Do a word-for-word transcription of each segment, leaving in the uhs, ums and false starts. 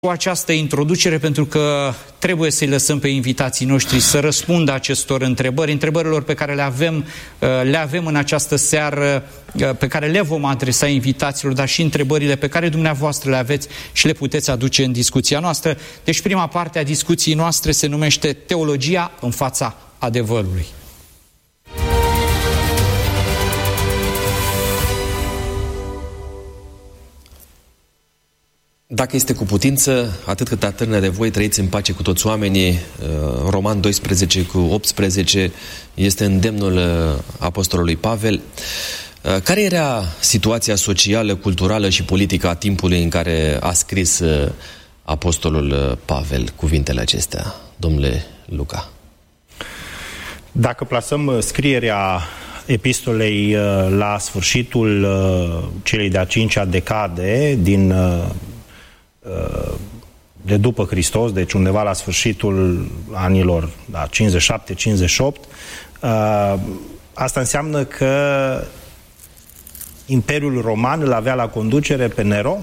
Cu această introducere, pentru că trebuie să-i lăsăm pe invitații noștri să răspundă acestor întrebări, întrebărilor pe care le avem, le avem în această seară, pe care le vom adresa invitaților, dar și întrebările pe care dumneavoastră le aveți și le puteți aduce în discuția noastră. Deci prima parte a discuției noastre se numește Teologia în fața adevărului. Dacă este cu putință, atât cât atârnă de voi, trăiți în pace cu toți oamenii. Roman doisprezece cu optsprezece este îndemnul apostolului Pavel. Care era situația socială, culturală și politică a timpului în care a scris apostolul Pavel cuvintele acestea, domnule Luca? Dacă plasăm scrierea epistolei la sfârșitul celei de-a cincea decade din de după Hristos, deci undeva la sfârșitul anilor da, cincizeci și șapte cincizeci și opt, asta înseamnă că Imperiul Roman îl avea la conducere pe Nero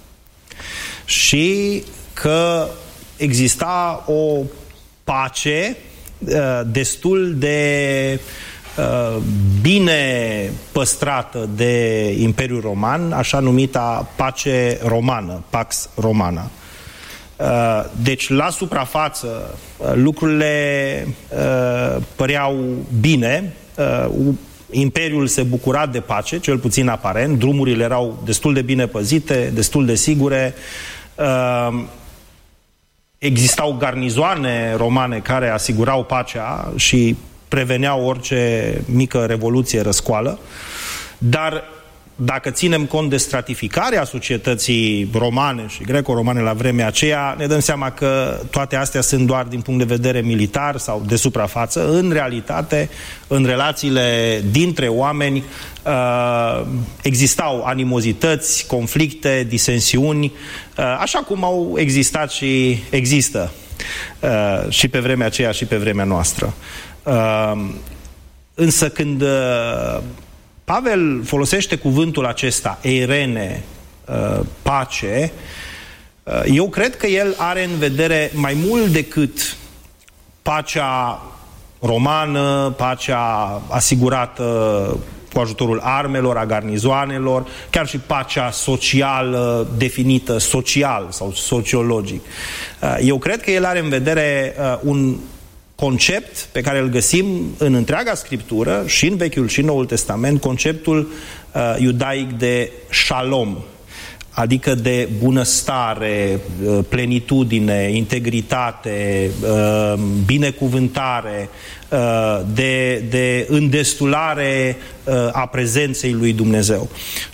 și că exista o pace destul de bine păstrată de Imperiul Roman, așa numita pace romană, Pax Romana. Deci, la suprafață, lucrurile păreau bine, Imperiul se bucura de pace, cel puțin aparent, drumurile erau destul de bine păzite, destul de sigure, existau garnizoane romane care asigurau pacea și preveneau orice mică revoluție, răscoală, dar dacă ținem cont de stratificarea societății romane și greco-romane la vremea aceea, ne dăm seama că toate astea sunt doar din punct de vedere militar sau de suprafață. În realitate, în relațiile dintre oameni, existau animozități, conflicte, disensiuni, așa cum au existat și există și pe vremea aceea și pe vremea noastră. Uh, însă când uh, Pavel folosește cuvântul acesta, eirene, uh, pace, uh, eu cred că el are în vedere mai mult decât pacea romană, pacea asigurată cu ajutorul armelor, a garnizoanelor, chiar și pacea socială definită social sau sociologic. Uh, eu cred că el are în vedere uh, un concept pe care îl găsim în întreaga Scriptură, și în Vechiul și în Noul Testament, conceptul uh, iudaic de shalom, adică de bunăstare, uh, plenitudine, integritate, uh, binecuvântare, uh, de, de îndestulare uh, a prezenței lui Dumnezeu.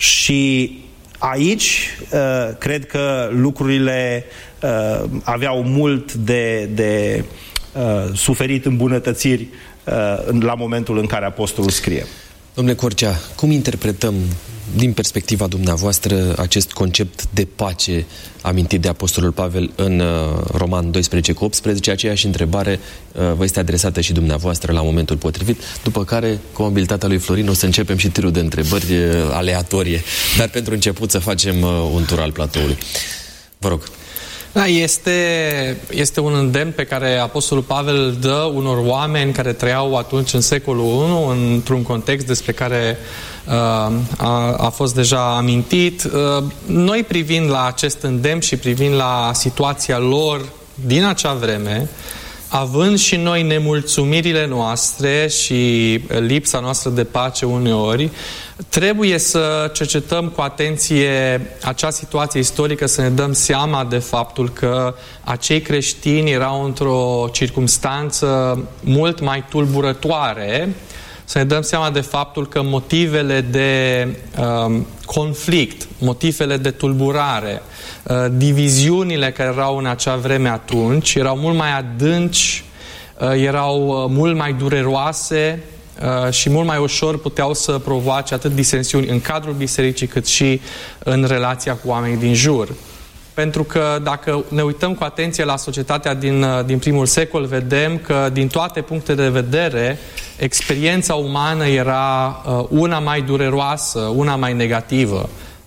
Și aici uh, cred că lucrurile uh, aveau mult de... de Uh, suferit îmbunătățiri uh, la momentul în care apostolul scrie. Domnule Corcea, cum interpretăm din perspectiva dumneavoastră acest concept de pace amintit de apostolul Pavel în uh, Roman doisprezece cu optsprezece? Aceeași întrebare uh, vă este adresată și dumneavoastră la momentul potrivit, după care, cu abilitatea lui Florin, o să începem și tirul de întrebări uh, aleatorie. Dar pentru început să facem uh, un tur al platoului. Vă rog. Da, este, este un îndemn pe care apostolul Pavel îl dă unor oameni care trăiau atunci în secolul unu, într-un context despre care uh, a, a fost deja amintit. Uh, noi privind la acest îndemn și privind la situația lor din acea vreme, având și noi nemulțumirile noastre și lipsa noastră de pace uneori, trebuie să cercetăm cu atenție acea situație istorică, să ne dăm seama de faptul că acei creștini erau într-o circumstanță mult mai tulburătoare, să ne dăm seama de faptul că motivele de um, conflict, motivele de tulburare, uh, diviziunile care erau în acea vreme atunci, erau mult mai adânci, uh, erau uh, mult mai dureroase uh, și mult mai ușor puteau să provoace atât disensiuni în cadrul bisericii, cât și în relația cu oamenii din jur. Pentru că dacă ne uităm cu atenție la societatea din, din primul secol, vedem că din toate punctele de vedere, experiența umană era una mai dureroasă, una mai negativă.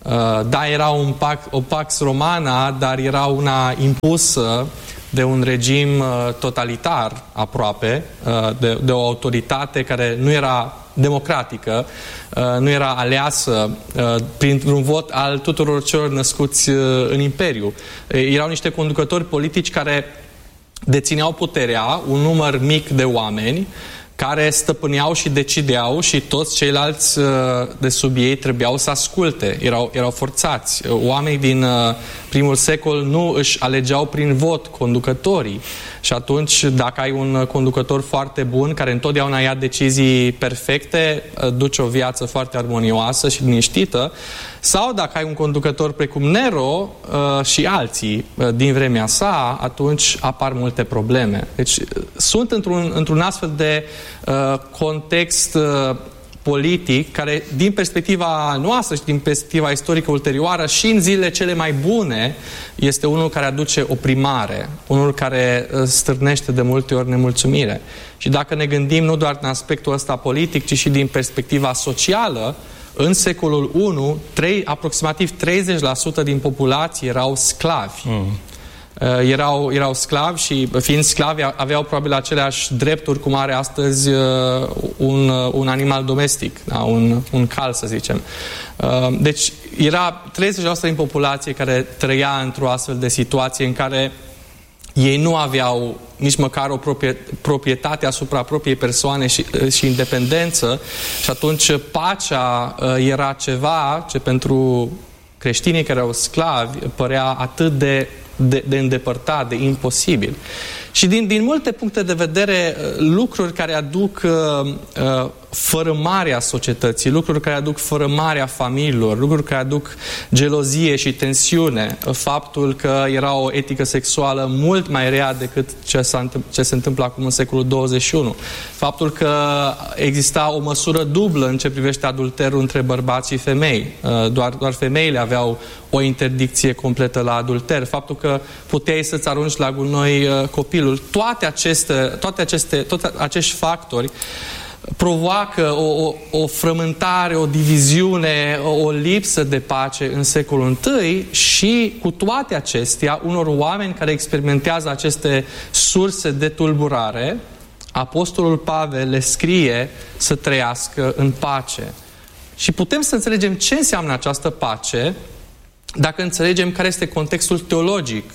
Da, era un pax, o pax romana, dar era una impusă de un regim totalitar aproape, de, de o autoritate care nu era democratică, nu era aleasă printr-un vot al tuturor celor născuți în Imperiu. Erau niște conducători politici care dețineau puterea, un număr mic de oameni, care stăpâneau și decideau și toți ceilalți de sub ei trebuiau să asculte, erau, erau forțați. Oamenii din primul secol nu își alegeau prin vot conducătorii și atunci dacă ai un conducător foarte bun care întotdeauna ia decizii perfecte, duce o viață foarte armonioasă și liniștită, sau dacă ai un conducător precum Nero uh, și alții uh, din vremea sa, atunci apar multe probleme. Deci sunt într-un, într-un astfel de uh, context uh, politic care, din perspectiva noastră și din perspectiva istorică ulterioară și în zilele cele mai bune, este unul care aduce oprimare, unul care uh, stârnește de multe ori nemulțumire. Și dacă ne gândim nu doar în aspectul ăsta politic, ci și din perspectiva socială, în secolul unu, trei, aproximativ treizeci la sută din populație erau sclavi. Mm. Uh, erau, erau sclavi și, fiind sclavi, aveau probabil aceleași drepturi cum are astăzi uh, un, uh, un animal domestic, da? un, un cal, să zicem. Uh, deci, era treizeci la sută din populație care trăia într-o astfel de situație în care ei nu aveau nici măcar o proprietate asupra propriei persoane și, și independență și atunci pacea uh, era ceva ce pentru creștinii care erau sclavi părea atât de, de, de îndepărtat, de imposibil. Și din, din multe puncte de vedere, lucruri care aduc uh, uh, fărâmarea societății, lucruri care aduc fărâmarea familiilor, lucruri care aduc gelozie și tensiune, faptul că era o etică sexuală mult mai rea decât ce, s-a, ce se întâmplă acum în secolul douăzeci și unu, faptul că exista o măsură dublă în ce privește adulterul între bărbați și femei, uh, doar, doar femeile aveau o interdicție completă la adulter, faptul că puteai să-ți arunci la gunoi uh, copilul. Toate aceste, toate aceste, toate acești factori provoacă o, o, o frământare, o diviziune, o, o lipsă de pace în secolul întâi și cu toate acestea, unor oameni care experimentează aceste surse de tulburare, Apostolul Pavel le scrie să trăiască în pace. Și putem să înțelegem ce înseamnă această pace dacă înțelegem care este contextul teologic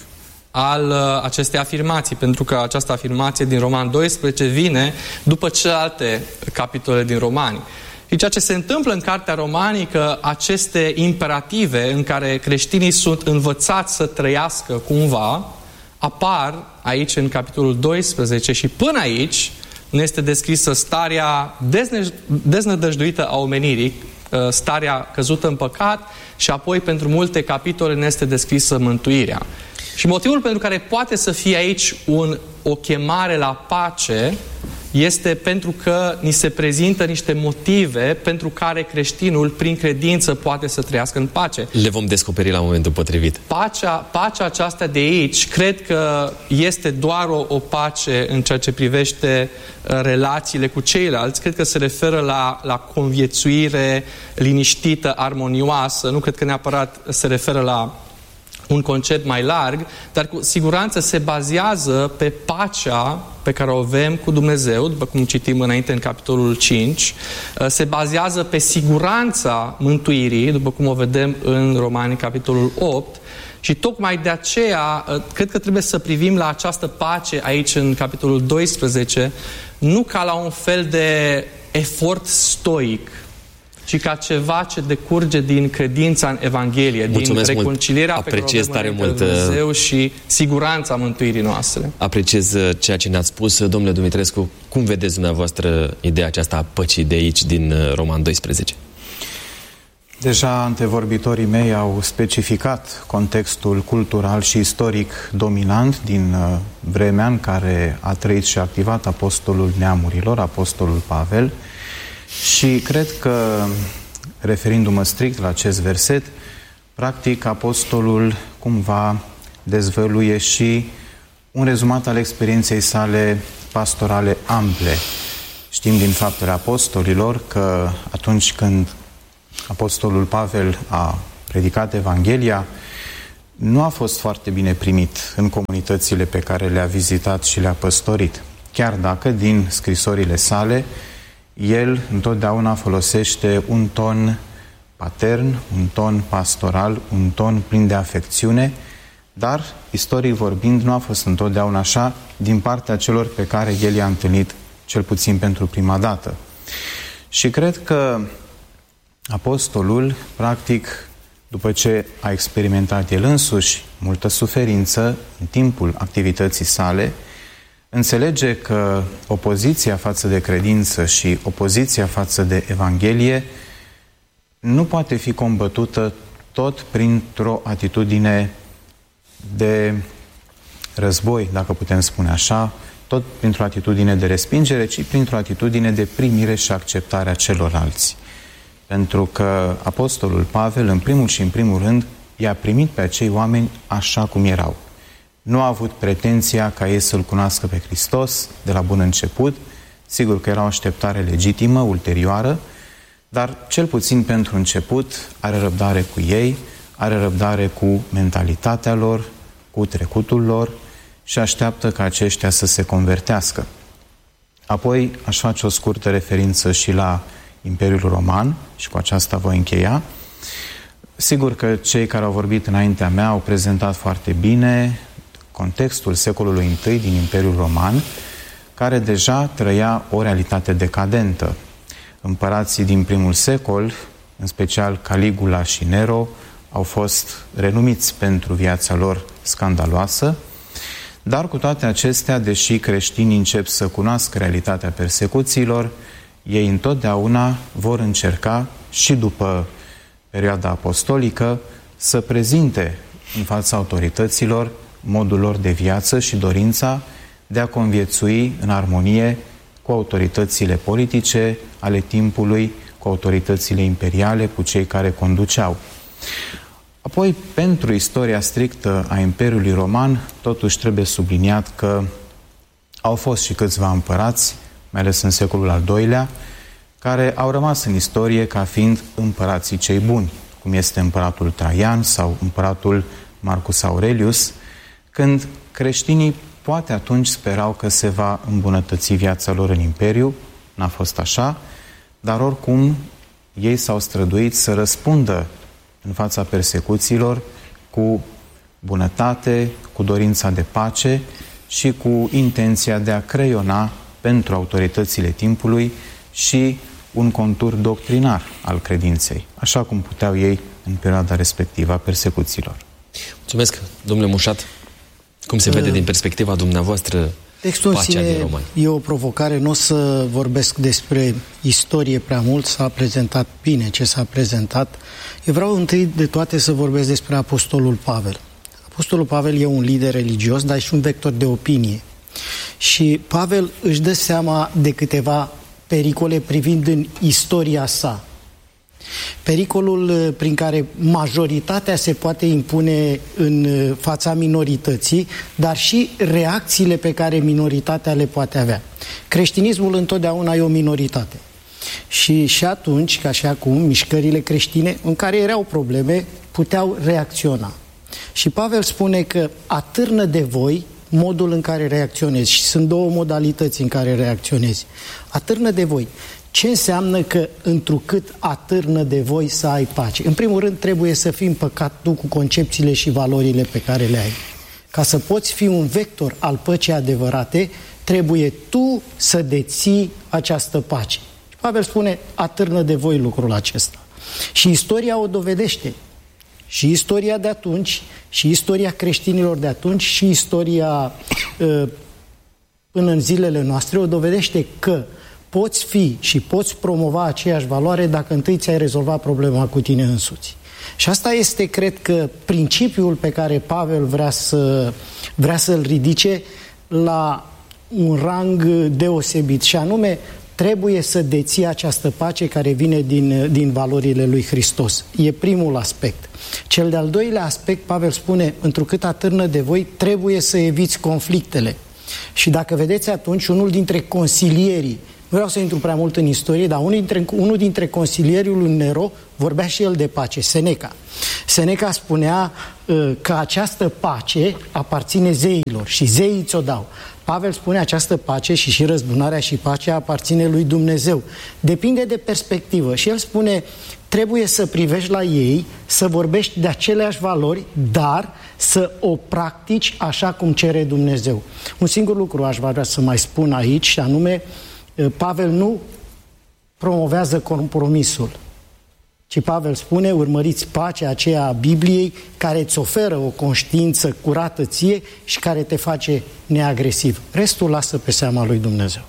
al uh, acestei afirmații, pentru că această afirmație din Roman doisprezece vine după celelalte capitole din Romani. Și ceea ce se întâmplă în Cartea Romanică, aceste imperative în care creștinii sunt învățați să trăiască cumva, apar aici în capitolul doisprezece și până aici ne este descrisă starea deznădăjduită a omenirii, starea căzută în păcat și apoi pentru multe capitole ne este descrisă mântuirea. Și motivul pentru care poate să fie aici un, o chemare la pace este pentru că ni se prezintă niște motive pentru care creștinul, prin credință, poate să trăiască în pace. Le vom descoperi la momentul potrivit. Pacea, pacea aceasta de aici, cred că este doar o, o pace în ceea ce privește uh, relațiile cu ceilalți. Cred că se referă la, la conviețuire liniștită, armonioasă. Nu cred că neapărat se referă la un concept mai larg, dar cu siguranță se bazează pe pacea pe care o avem cu Dumnezeu, după cum citim înainte în capitolul cinci, se bazează pe siguranța mântuirii, după cum o vedem în Romani, capitolul opt, și tocmai de aceea cred că trebuie să privim la această pace aici în capitolul doisprezece, nu ca la un fel de efort stoic, ci ca ceva ce decurge din credința în Evanghelie, Mulțumesc din reconcilierea mult. pe care Apreciez o tare avem mult Dumnezeu și siguranța mântuirii noastre. Apreciez ceea ce ne-ați spus, domnule Dumitrescu. Cum vedeți dumneavoastră ideea aceasta a păcii de aici, din Roman doisprezece? Deja antevorbitorii mei au specificat contextul cultural și istoric dominant din vremea în care a trăit și a activat apostolul neamurilor, apostolul Pavel. Și cred că, referindu-mă strict la acest verset, practic apostolul cumva dezvăluie și un rezumat al experienței sale pastorale ample. Știm din Faptele Apostolilor că atunci când apostolul Pavel a predicat Evanghelia, nu a fost foarte bine primit în comunitățile pe care le-a vizitat și le-a păstorit. Chiar dacă din scrisorile sale el întotdeauna folosește un ton patern, un ton pastoral, un ton plin de afecțiune, dar, istoric vorbind, nu a fost întotdeauna așa din partea celor pe care el i-a întâlnit cel puțin pentru prima dată. Și cred că apostolul, practic, după ce a experimentat el însuși multă suferință în timpul activității sale, înțelege că opoziția față de credință și opoziția față de Evanghelie nu poate fi combătută tot printr-o atitudine de război, dacă putem spune așa, tot printr-o atitudine de respingere, ci printr-o atitudine de primire și acceptare a celorlalți. Pentru că apostolul Pavel, în primul și în primul rând, i-a primit pe acei oameni așa cum erau. Nu a avut pretenția ca ei să-L cunoască pe Hristos de la bun început, sigur că era o așteptare legitimă, ulterioară, dar cel puțin pentru început are răbdare cu ei, are răbdare cu mentalitatea lor, cu trecutul lor și așteaptă ca aceștia să se convertească. Apoi aș face o scurtă referință și la Imperiul Roman și cu aceasta voi încheia. Sigur că cei care au vorbit înaintea mea au prezentat foarte bine contextul secolului întâi din Imperiul Roman, care deja trăia o realitate decadentă. Împărații din primul secol, în special Caligula și Nero, au fost renumiți pentru viața lor scandaloasă, dar cu toate acestea, deși creștinii încep să cunoască realitatea persecuțiilor, ei întotdeauna vor încerca și după perioada apostolică să prezinte în fața autorităților modul lor de viață și dorința de a conviețui în armonie cu autoritățile politice ale timpului, cu autoritățile imperiale, cu cei care conduceau. Apoi, pentru istoria strictă a Imperiului Roman, totuși trebuie subliniat că au fost și câțiva împărați, mai ales în secolul al doilea, care au rămas în istorie ca fiind împărații cei buni, cum este împăratul Traian sau împăratul Marcus Aurelius, când creștinii poate atunci sperau că se va îmbunătăți viața lor în imperiu, n-a fost așa, dar oricum ei s-au străduit să răspundă în fața persecuțiilor cu bunătate, cu dorința de pace și cu intenția de a creiona pentru autoritățile timpului și un contur doctrinar al credinței, așa cum puteau ei în perioada respectivă a persecuțiilor. Mulțumesc, domnule Mușat. Cum se vede din perspectiva dumneavoastră textul în sine din Romani? E o provocare, nu o să vorbesc despre istorie prea mult, s-a prezentat bine ce s-a prezentat. Eu vreau întâi de toate să vorbesc despre Apostolul Pavel. Apostolul Pavel e un lider religios, dar și un vector de opinie. Și Pavel își dă seama de câteva pericole privind în istoria sa. Pericolul prin care majoritatea se poate impune în fața minorității, dar și reacțiile pe care minoritatea le poate avea. Creștinismul întotdeauna e o minoritate. Și și atunci, ca și acum, mișcările creștine, în care erau probleme, puteau reacționa. Și Pavel spune că atârnă de voi modul în care reacționezi. Și sunt două modalități în care reacționezi. Atârnă de voi. Ce înseamnă că întrucât atârnă de voi să ai pace? În primul rând trebuie să fii împăcat tu cu concepțiile și valorile pe care le ai. Ca să poți fi un vector al păcii adevărate, trebuie tu să deții această pace. Și Pavel spune, atârnă de voi lucrul acesta. Și istoria o dovedește. Și istoria de atunci, și istoria creștinilor de atunci, și istoria până în zilele noastre o dovedește că poți fi și poți promova aceeași valoare dacă întâi ți-ai rezolvat problema cu tine însuți. Și asta este, cred că, principiul pe care Pavel vrea, să, vrea să-l ridice la un rang deosebit. Și anume, trebuie să deții această pace care vine din, din valorile lui Hristos. E primul aspect. Cel de-al doilea aspect, Pavel spune, întrucât atârnă de voi, trebuie să eviți conflictele. Și dacă vedeți atunci, unul dintre consilierii Nu vreau să intru prea mult în istorie, dar unul dintre, unul dintre consilierii lui Nero vorbea și el de pace, Seneca. Seneca spunea uh, că această pace aparține zeilor și zeii ți-o dau. Pavel spune această pace și și răzbunarea și pacea aparține lui Dumnezeu. Depinde de perspectivă și el spune trebuie să privești la ei, să vorbești de aceleași valori, dar să o practici așa cum cere Dumnezeu. Un singur lucru aș vrea să mai spun aici și anume Pavel nu promovează compromisul, ci Pavel spune, urmăriți pacea aceea a Bibliei care îți oferă o conștiință curată ție și care te face neagresiv. Restul lasă pe seama lui Dumnezeu.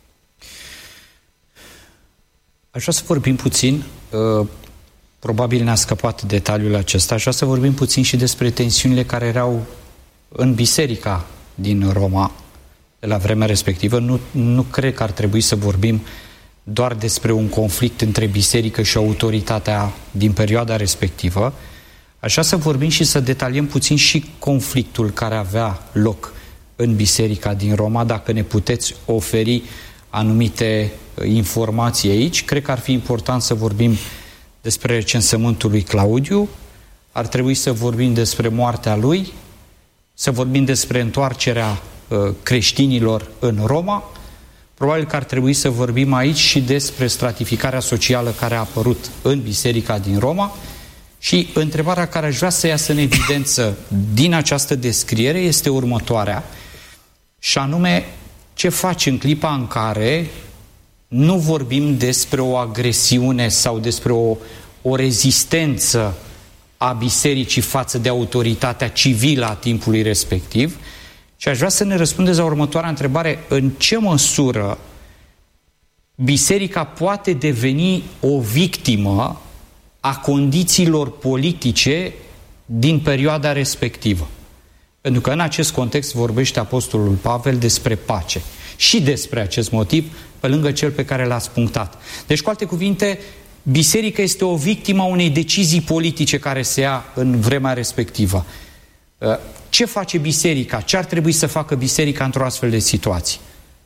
Aș vrea să vorbim puțin, probabil ne-a scăpat detaliul acesta, aș vrea să vorbim puțin și despre tensiunile care erau în biserica din Roma de la vremea respectivă. Nu, nu cred că ar trebui să vorbim doar despre un conflict între biserică și autoritatea din perioada respectivă. Așa să vorbim și să detaliem puțin și conflictul care avea loc în biserica din Roma, dacă ne puteți oferi anumite informații aici. Cred că ar fi important să vorbim despre recensământul lui Claudiu, ar trebui să vorbim despre moartea lui, să vorbim despre întoarcerea creștinilor în Roma. Probabil că ar trebui să vorbim aici și despre stratificarea socială care a apărut în biserica din Roma și întrebarea care aș vrea să iasă în evidență din această descriere este următoarea, și anume ce faci în clipa în care nu vorbim despre o agresiune sau despre o, o rezistență a bisericii față de autoritatea civilă a timpului respectiv. Și aș vrea să ne răspundeți la următoarea întrebare: în ce măsură biserica poate deveni o victimă a condițiilor politice din perioada respectivă? Pentru că în acest context vorbește Apostolul Pavel despre pace și despre acest motiv, pe lângă cel pe care l-ați punctat. Deci, cu alte cuvinte, biserica este o victimă a unei decizii politice care se ia în vremea respectivă. Ce face biserica? Ce ar trebui să facă biserica într-o astfel de situație?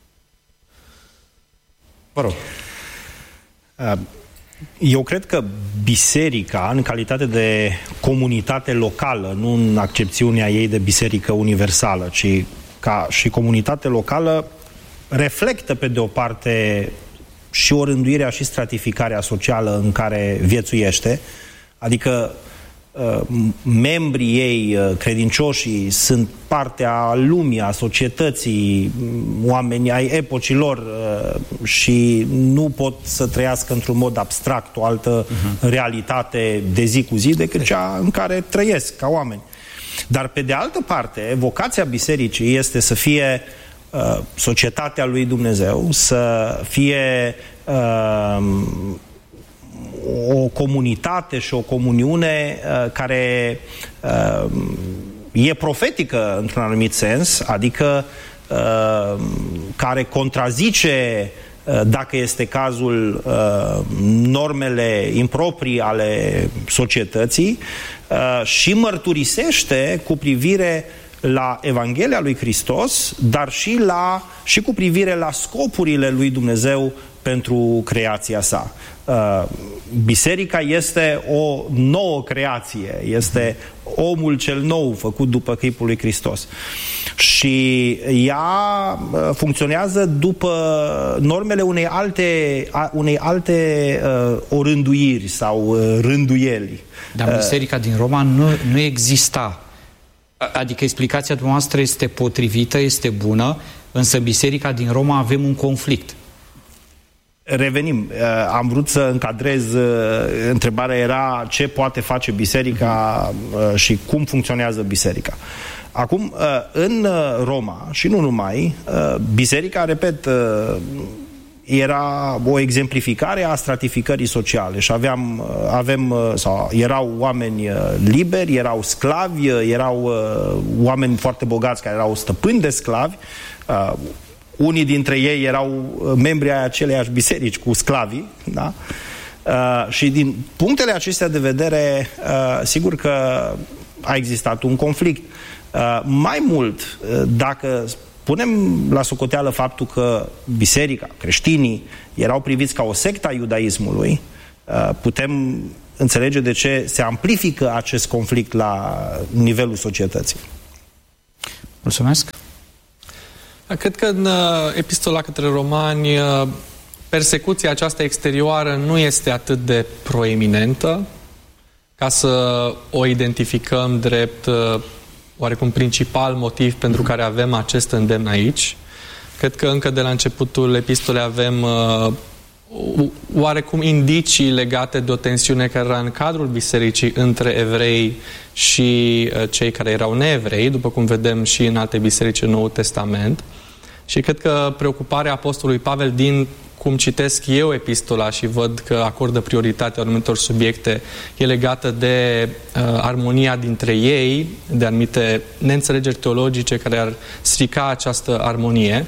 Vă rog. Eu cred că biserica, în calitate de comunitate locală, nu în accepțiunea ei de biserică universală, ci ca și comunitate locală, reflectă pe de o parte și orânduirea și stratificarea socială în care viețuiește, adică membrii ei, credincioșii, sunt parte a lumii, a societății, oamenii ai epocilor și nu pot să trăiască într-un mod abstract o altă uh-huh. realitate de zi cu zi decât cea în care trăiesc ca oameni. Dar pe de altă parte, vocația bisericii este să fie uh, societatea lui Dumnezeu, să fie uh, o comunitate și o comuniune uh, care uh, e profetică într-un anumit sens, adică uh, care contrazice, uh, dacă este cazul, uh, normele improprii ale societății uh, și mărturisește cu privire la Evanghelia lui Hristos, dar și, la, și cu privire la scopurile lui Dumnezeu pentru creația sa. Biserica este o nouă creație, este omul cel nou făcut după chipul lui Hristos. Și ea funcționează după normele unei alte, unei alte uh, orânduiri sau uh, rânduieli. Dar biserica din Roma nu, nu exista. Adică explicația dumneavoastră este potrivită, este bună, însă biserica din Roma avem un conflict. Revenim. Am vrut să încadrez, întrebarea era ce poate face biserica și cum funcționează biserica. Acum, în Roma, și nu numai, biserica, repet, era o exemplificare a stratificării sociale și aveam, avem, sau erau oameni liberi, erau sclavi, erau oameni foarte bogați care erau stăpâni de sclavi. Unii dintre ei erau membri ai aceleiași biserici cu sclavii, da? Uh, și din punctele acestea de vedere, uh, sigur că a existat un conflict. Uh, mai mult, uh, dacă punem la socoteală faptul că biserica, creștinii, erau priviți ca o sectă a iudaismului, uh, putem înțelege de ce se amplifică acest conflict la nivelul societății. Mulțumesc! Cred că în epistola către Romani persecuția aceasta exterioară nu este atât de proeminentă ca să o identificăm drept oarecum principal motiv pentru care avem acest îndemn aici. Cred că încă de la începutul epistolei avem oarecum indicii legate de o tensiune care era în cadrul bisericii între evrei și cei care erau neevrei, după cum vedem și în alte biserici în Noul Testament. Și cred că preocuparea apostolului Pavel, din cum citesc eu epistola și văd că acordă prioritate anumitor subiecte, e legată de uh, armonia dintre ei, de anumite neînțelegeri teologice care ar strica această armonie.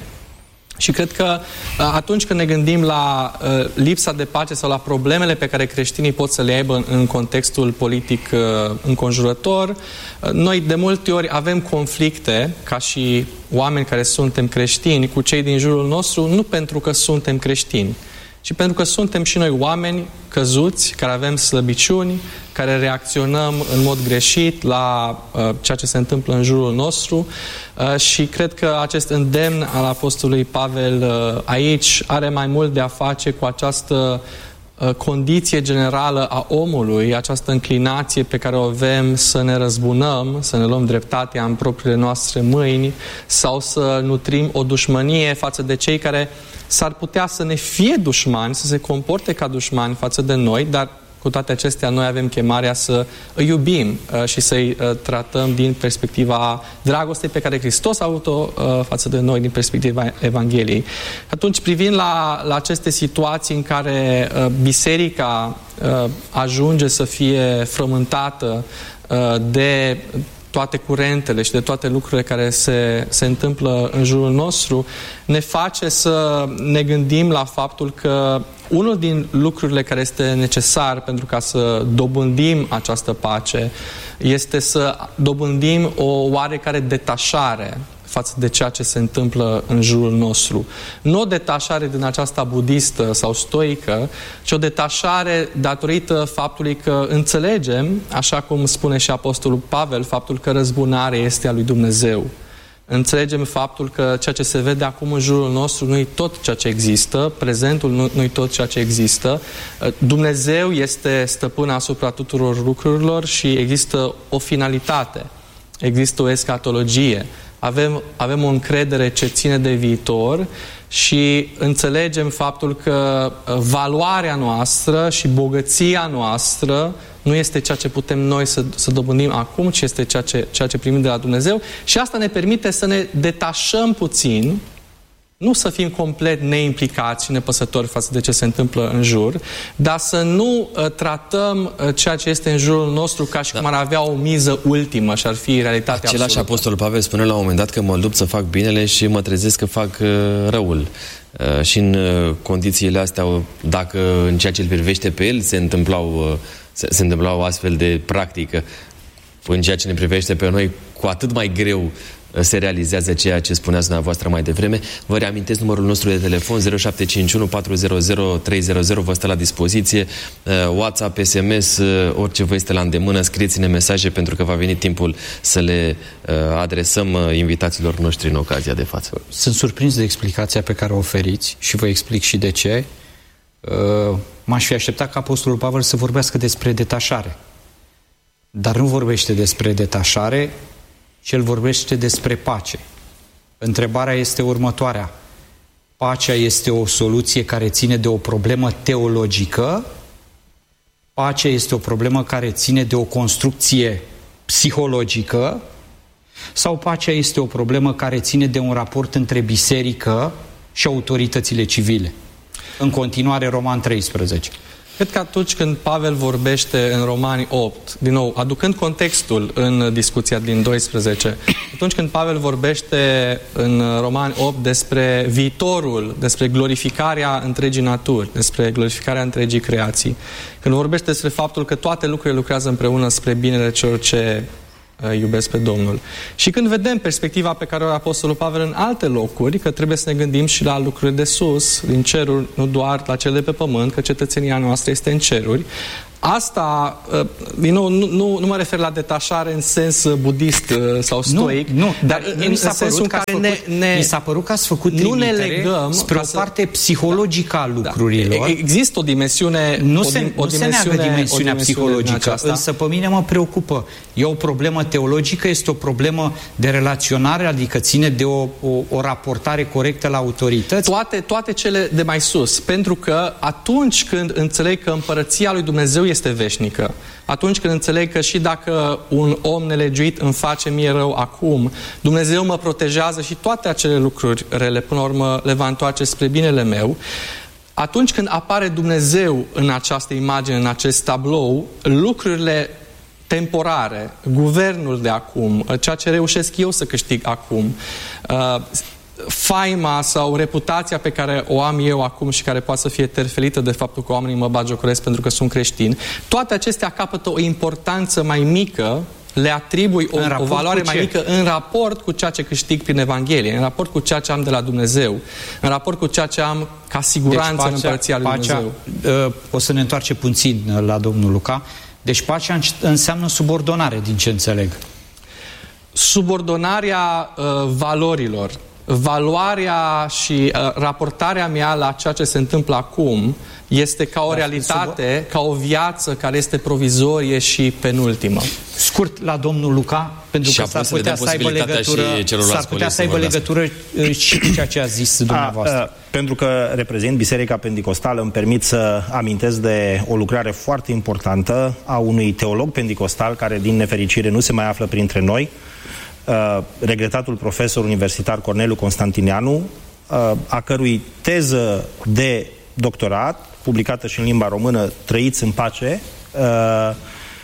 Și cred că atunci când ne gândim la uh, lipsa de pace sau la problemele pe care creștinii pot să le aibă în, în contextul politic uh, înconjurător, uh, noi de multe ori avem conflicte, ca și oameni care suntem creștini, cu cei din jurul nostru, nu pentru că suntem creștini, ci pentru că suntem și noi oameni căzuți, care avem slăbiciuni, care reacționăm în mod greșit la uh, ceea ce se întâmplă în jurul nostru uh, și cred că acest îndemn al apostolului Pavel uh, aici are mai mult de a face cu această uh, condiție generală a omului, această înclinație pe care o avem să ne răzbunăm, să ne luăm dreptatea în propriile noastre mâini sau să nutrim o dușmănie față de cei care s-ar putea să ne fie dușmani, să se comporte ca dușmani față de noi, dar cu toate acestea noi avem chemarea să îi iubim uh, și să-i uh, tratăm din perspectiva dragostei pe care Hristos a avut-o uh, față de noi, din perspectiva Evangheliei. Atunci, privind la, la aceste situații în care uh, biserica uh, ajunge să fie frământată uh, de toate curentele și de toate lucrurile care se, se întâmplă în jurul nostru, ne face să ne gândim la faptul că unul din lucrurile care este necesar pentru ca să dobândim această pace este să dobândim o oarecare detașare față de ceea ce se întâmplă în jurul nostru. Nu o detașare din aceasta budistă sau stoică, ci o detașare datorită faptului că înțelegem, așa cum spune și apostolul Pavel, faptul că răzbunarea este a lui Dumnezeu. Înțelegem faptul că ceea ce se vede acum în jurul nostru nu e tot ceea ce există, prezentul nu, nu e tot ceea ce există. Dumnezeu este stăpân asupra tuturor lucrurilor și există o finalitate, există o eschatologie. Avem, avem o încredere ce ține de viitor și înțelegem faptul că valoarea noastră și bogăția noastră nu este ceea ce putem noi să, să dobândim acum, ci este ceea ce, ceea ce primim de la Dumnezeu și asta ne permite să ne detașăm puțin, nu să fim complet neimplicați și nepăsători față de ce se întâmplă în jur, dar să nu uh, tratăm uh, ceea ce este în jurul nostru ca și da. cum ar avea o miză ultimă și ar fi realitatea Același absolută. apostol Pavel spune la un moment dat că mă lupt să fac binele și mă trezesc că fac uh, răul. Uh, și în uh, condițiile astea, dacă în ceea ce îl privește pe el se întâmplau, uh, se, se întâmplau astfel de practică, în ceea ce ne privește pe noi, cu atât mai greu se realizează ceea ce spuneați dumneavoastră mai devreme. Vă reamintesc numărul nostru de telefon zero șapte cinci unu patru zero zero trei zero zero, vă stă la dispoziție, WhatsApp, S M S, orice vă este la îndemână, scrieți-ne mesaje pentru că va veni timpul să le adresăm invitaților noștri în ocazia de față. Sunt surprins de explicația pe care o oferiți și vă explic și de ce. M-aș fi așteptat ca apostolul Pavel să vorbească despre detașare. Dar nu vorbește despre detașare, ci el vorbește despre pace. Întrebarea este următoarea. Pacea este o soluție care ține de o problemă teologică? Pacea este o problemă care ține de o construcție psihologică? Sau pacea este o problemă care ține de un raport între biserică și autoritățile civile? În continuare, Roman treisprezece. Cred că atunci când Pavel vorbește în Romani opt, din nou, aducând contextul în discuția din doisprezece, atunci când Pavel vorbește în Romani opt despre viitorul, despre glorificarea întregii naturi, despre glorificarea întregii creații, când vorbește despre faptul că toate lucrurile lucrează împreună spre binele celor ce iubesc pe Domnul. Și când vedem perspectiva pe care o are Apostolul Pavel în alte locuri, că trebuie să ne gândim și la lucruri de sus, din ceruri, nu doar la cele de pe pământ, că cetățenia noastră este în ceruri. Asta, din nou, nu, nu, nu mă refer la detașare în sens budist sau stoic, nu, nu, dar în, în sensul în care făcut, ne, ne... mi s-a părut că ați făcut nu ne legăm spre o să, parte psihologică a lucrurilor. Da. Există o dimensiune Nu o, se, o nu dimensiune, se neagă dimensiunea o psihologică, însă pe mine mă preocupă. E o problemă teologică, este o problemă de relaționare, adică ține de o, o, o raportare corectă la autorități. Toate, toate cele de mai sus, pentru că atunci când înțeleg că împărăția lui Dumnezeu este veșnică, atunci când înțeleg că și dacă un om nelegiuit îmi face mie rău acum, Dumnezeu mă protejează și toate acele lucruri rele, până la urmă, le va întoarce spre binele meu, atunci când apare Dumnezeu în această imagine, în acest tablou, lucrurile temporare, guvernul de acum, ceea ce reușesc eu să câștig acum, uh, faima sau reputația pe care o am eu acum și care poate să fie terfelită de faptul că oamenii mă bagiocoresc pentru că sunt creștin, toate acestea capătă o importanță mai mică, le atribui o, o valoare mai mică în raport cu ceea ce câștig prin Evanghelie, în raport cu ceea ce am de la Dumnezeu, în raport cu ceea ce am ca siguranță deci, pacea, în împărăția lui pacea, Dumnezeu. Uh, o să ne întoarcem puțin la domnul Luca. Deci pacea înseamnă subordonare, din ce înțeleg. Subordonarea uh, valorilor. Valoarea și uh, raportarea mea la ceea ce se întâmplă acum este ca o realitate, ca o viață care este provizorie și penultimă. Scurt la domnul Luca, pentru că s-ar putea să aibă legătură, s-ar putea să aibă legătură și cu ceea ce a zis dumneavoastră. A, a, pentru că reprezint Biserica Pentecostală, îmi permit să amintesc de o lucrare foarte importantă a unui teolog pentecostal care, din nefericire, nu se mai află printre noi, Uh, regretatul profesor universitar Corneliu Constantineanu, uh, a cărui teză de doctorat, publicată și în limba română, Trăiți în pace, uh,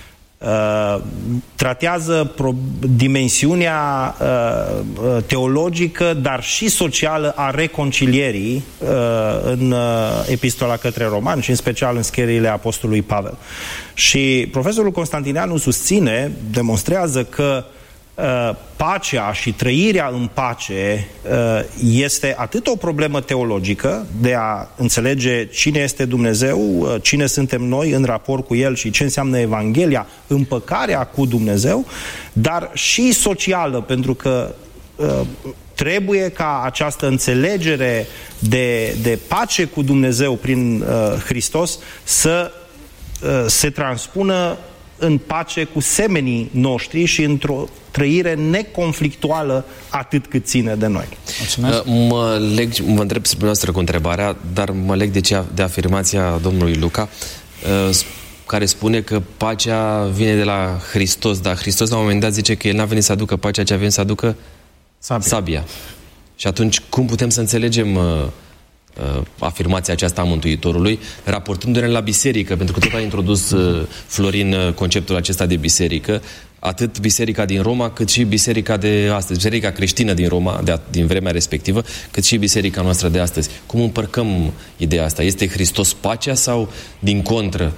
uh, tratează pro- dimensiunea uh, teologică, dar și socială a reconcilierii uh, în uh, epistola către romani și în special în scrierile apostolului Pavel. Și profesorul Constantineanu susține, demonstrează că Uh, pacea și trăirea în pace uh, este atât o problemă teologică de a înțelege cine este Dumnezeu, uh, cine suntem noi în raport cu El și ce înseamnă Evanghelia, împăcarea cu Dumnezeu, dar și socială, pentru că uh, trebuie ca această înțelegere de, de pace cu Dumnezeu prin uh, Hristos să uh, se transpună în pace cu semenii noștri și într-o trăire neconflictuală atât cât ține de noi. Mulțumesc. Mă leg, mă întreb spre noastră cu întrebarea, dar mă leg de, cea, de afirmația domnului Luca, care spune că pacea vine de la Hristos, dar Hristos la un moment dat zice că El n-a venit să aducă pacea, ci a venit să aducă sabia. sabia. Și atunci cum putem să înțelegem uh, uh, afirmația aceasta a Mântuitorului, raportându-ne la biserică, pentru că tot a introdus uh, Florin uh, conceptul acesta de biserică, atât biserica din Roma, cât și biserica de astăzi, biserica creștină din Roma, de, din vremea respectivă, cât și biserica noastră de astăzi. Cum împărcăm ideea asta? Este Hristos pacea sau din contră?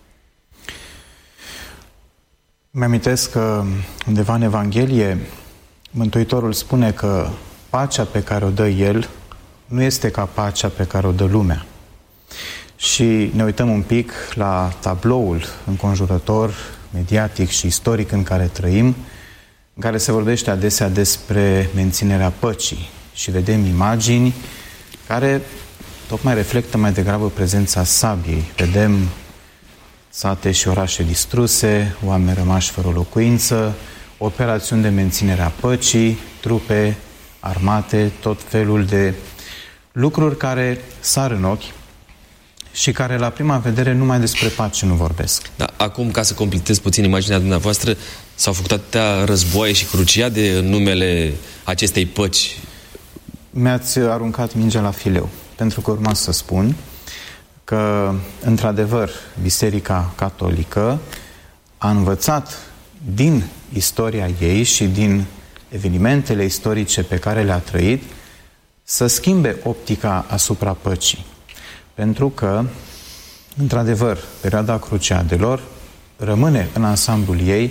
Mi-amintesc că undeva în Evanghelie Mântuitorul spune că pacea pe care o dă El nu este ca pacea pe care o dă lumea. Și ne uităm un pic la tabloul înconjurător, mediatic și istoric în care trăim, în care se vorbește adesea despre menținerea păcii și vedem imagini care tocmai reflectă mai degrabă prezența sabiei. Vedem sate și orașe distruse, oameni rămași fără locuință, operațiuni de menținere a păcii, trupe armate, tot felul de lucruri care sar în ochi și care la prima vedere numai despre pace nu vorbesc. Da, acum, ca să completez puțin imaginea dumneavoastră, s-au făcut atâtea războaie și cruciade în numele acestei păci. Mi-ați aruncat mingea la fileu, pentru că urma să spun că, într-adevăr, Biserica Catolică a învățat din istoria ei și din evenimentele istorice pe care le-a trăit să schimbe optica asupra păcii. Pentru că, într-adevăr, perioada cruciadelor rămâne în ansamblul ei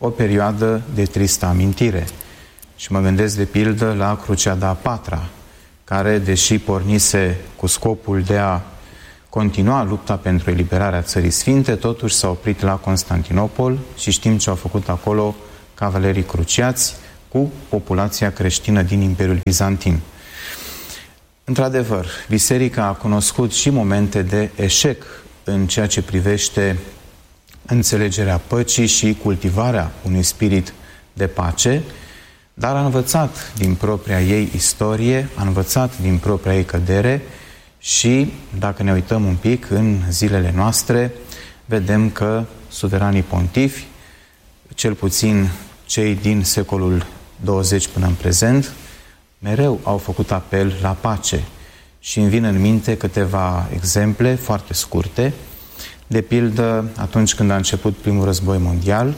o perioadă de tristă amintire. Și mă gândesc de pildă la Cruciada a patra, care, deși pornise cu scopul de a continua lupta pentru eliberarea Țării Sfinte, totuși s-a oprit la Constantinopol și știm ce au făcut acolo cavalerii cruciați cu populația creștină din Imperiul Bizantin. Într-adevăr, Biserica a cunoscut și momente de eșec în ceea ce privește înțelegerea păcii și cultivarea unui spirit de pace, dar a învățat din propria ei istorie, a învățat din propria ei cădere și, dacă ne uităm un pic în zilele noastre, vedem că suveranii pontifi, cel puțin cei din secolul douăzeci până în prezent, mereu au făcut apel la pace. Și îmi vin în minte câteva exemple foarte scurte. De pildă, atunci când a început primul război mondial,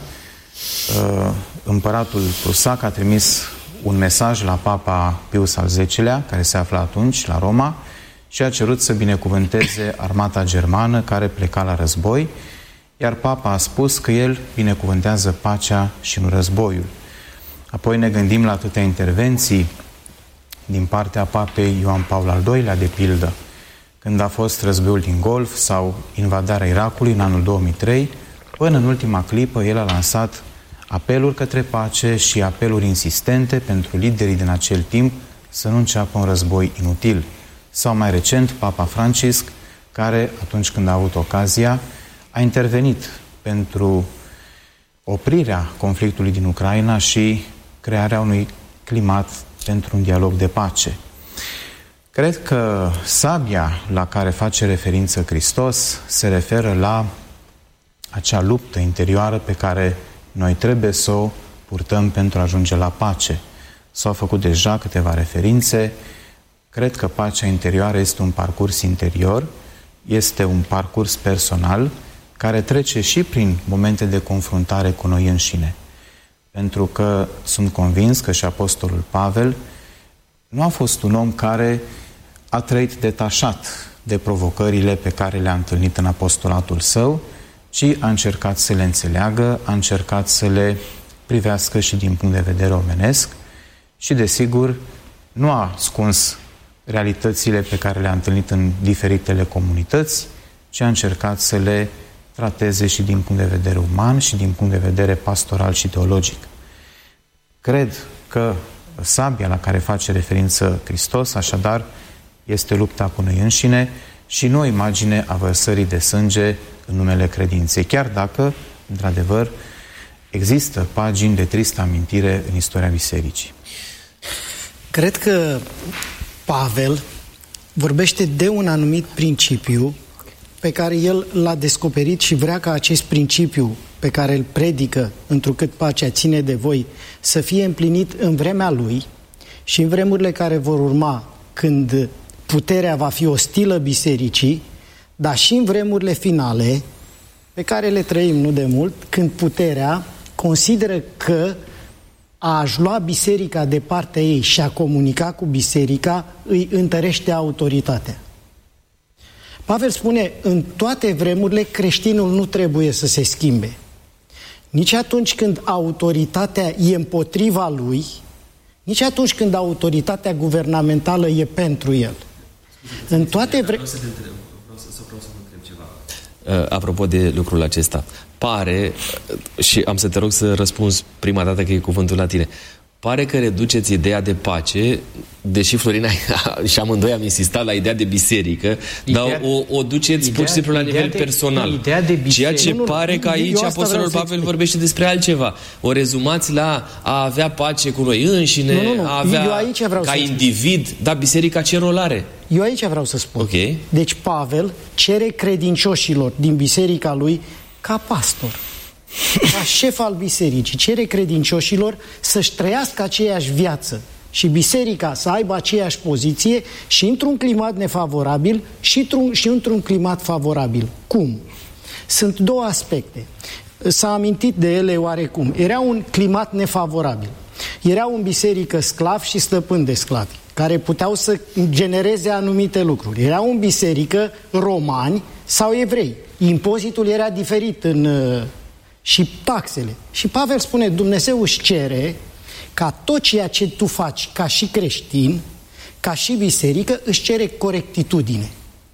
împăratul prusac a trimis un mesaj la Papa Pius al zecelea, care se afla atunci la Roma, și a cerut să binecuvânteze armata germană care pleca la război, iar Papa a spus că el binecuvântează pacea și nu războiul. Apoi ne gândim la atâtea intervenții din partea Papei Ioan Paul al doilea, de pildă, când a fost războiul din Golf sau invadarea Irakului în anul două mii trei, până în ultima clipă el a lansat apeluri către pace și apeluri insistente pentru liderii din acel timp să nu înceapă un război inutil. Sau mai recent, Papa Francisc, care, atunci când a avut ocazia, a intervenit pentru oprirea conflictului din Ucraina și crearea unui climat pentru un dialog de pace. Cred că sabia la care face referință Hristos se referă la acea luptă interioară pe care noi trebuie să o purtăm pentru a ajunge la pace. S-au făcut deja câteva referințe. Cred că pacea interioară este un parcurs interior, este un parcurs personal care trece și prin momente de confruntare cu noi înșine. Pentru că sunt convins că și Apostolul Pavel nu a fost un om care a trăit detașat de provocările pe care le-a întâlnit în apostolatul său, ci a încercat să le înțeleagă, a încercat să le privească și din punct de vedere omenesc și, desigur, nu a ascuns realitățile pe care le-a întâlnit în diferitele comunități, ci a încercat să le trateze și din punct de vedere uman și din punct de vedere pastoral și teologic. Cred că sabia la care face referință Hristos, așadar, este lupta cu noi înșine și nu o imagine a vărsării de sânge în numele credinței, chiar dacă, într-adevăr, există pagini de tristă amintire în istoria Bisericii. Cred că Pavel vorbește de un anumit principiu pe care el l-a descoperit și vrea ca acest principiu pe care îl predică, întrucât pacea ține de voi, să fie împlinit în vremea lui și în vremurile care vor urma, când puterea va fi ostilă bisericii, dar și în vremurile finale, pe care le trăim nu de mult, când puterea consideră că a-și lua biserica de partea ei și a comunica cu biserica îi întărește autoritatea. Pavel spune, în toate vremurile creștinul nu trebuie să se schimbe. Nici atunci când autoritatea e împotriva lui, nici atunci când autoritatea guvernamentală e pentru el. În toate vre... Vreau să te întreb, vreau să, vreau să vă întreb ceva. Uh, apropo de lucrul acesta, pare, și am să te rog să răspunzi prima dată că e cuvântul la tine, pare că reduceți ideea de pace, deși Florina și amândoi am insistat la ideea de biserică, ideea, dar o, o duceți pur și simplu la nivel de, personal. Ideea de biserică. Ceea ce nu, nu, pare că aici Apostolul Pavel vorbește despre altceva. O rezumați la a avea pace cu noi înșine, nu, nu, nu. a avea Eu aici vreau ca să individ, spun. Dar biserica ce rol are? Eu aici vreau să spun. Okay. Deci Pavel cere credincioșilor din biserica lui, ca pastor, ca șef al bisericii, cere credincioșilor să-și trăiască aceeași viață și biserica să aibă aceeași poziție și într-un climat nefavorabil și, într-un, și într-un climat favorabil. Cum? Sunt două aspecte. S-a amintit de ele oarecum. Era un climat nefavorabil. Erau în biserică sclavi și stăpâni de sclavi, care puteau să genereze anumite lucruri. Erau în biserică romani sau evrei. Impozitul era diferit în și taxele. Și Pavel spune, Dumnezeu își cere ca tot ceea ce tu faci ca și creștin, ca și biserică, își cere corectitudine.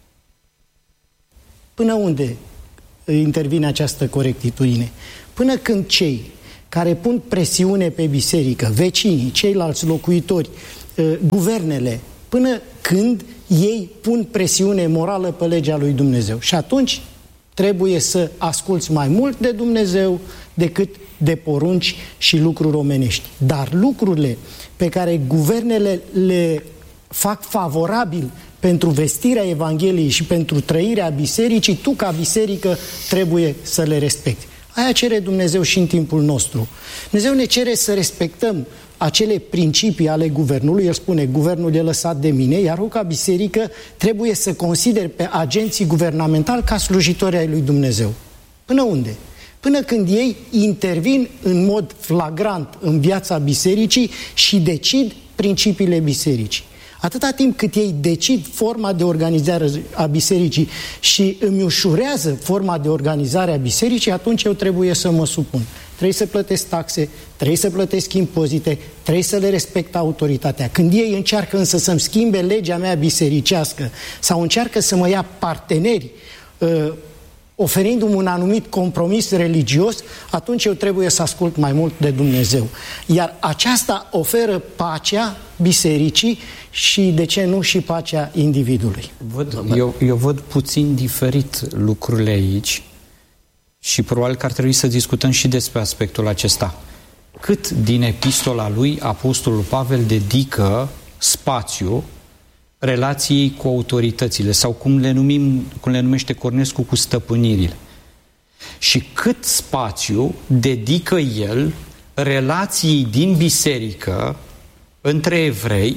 Până unde intervine această corectitudine? Până când cei care pun presiune pe biserică, vecinii, ceilalți locuitori, guvernele, până când ei pun presiune morală pe legea lui Dumnezeu. Și atunci trebuie să asculți mai mult de Dumnezeu decât de porunci și lucruri omenești. Dar lucrurile pe care guvernele le fac favorabil pentru vestirea Evangheliei și pentru trăirea bisericii, tu ca biserică trebuie să le respecti. Aia cere Dumnezeu și în timpul nostru. Dumnezeu ne cere să respectăm acele principii ale guvernului. El spune, guvernul e lăsat de mine, iar eu ca biserică trebuie să consider pe agenții guvernamentali ca slujitori ai lui Dumnezeu. Până unde? Până când ei intervin în mod flagrant în viața bisericii și decid principiile bisericii. Atâta timp cât ei decid forma de organizare a bisericii și îmi ușurează forma de organizare a bisericii, atunci eu trebuie să mă supun. Trebuie să plătesc taxe, trebuie să plătesc impozite, trebuie să le respect autoritatea. Când ei încearcă însă să-mi schimbe legea mea bisericească sau încearcă să mă ia parteneri uh, oferindu-mi un anumit compromis religios, atunci eu trebuie să ascult mai mult de Dumnezeu. Iar aceasta oferă pacea bisericii și, de ce nu, și pacea individului. Văd, eu, eu văd puțin diferit lucrurile aici și probabil că ar trebui să discutăm și despre aspectul acesta. Cât din epistola lui Apostolul Pavel dedică spațiu relației cu autoritățile sau cum le, numim, cum le numește Cornescu, cu stăpânirile. Și cât spațiu dedică el relației din biserică între evrei